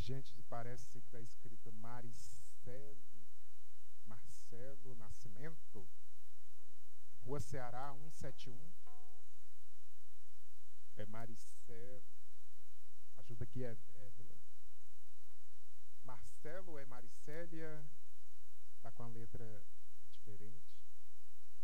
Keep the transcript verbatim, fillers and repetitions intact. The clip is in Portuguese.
Gente, parece que está escrito Maricelo, Marcelo Nascimento, Rua Ceará cento e setenta e um. É Maricelo. Ajuda aqui, Évila. Marcelo é Maricélia? Tá com a letra diferente.